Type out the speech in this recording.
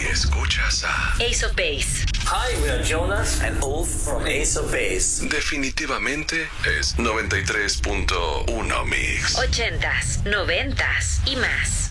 Escuchas a Ace of Base. Hi, we are Jonas and Ulf from Ace of Base. Definitivamente es 93.1 Mix. 80s, 90s y más.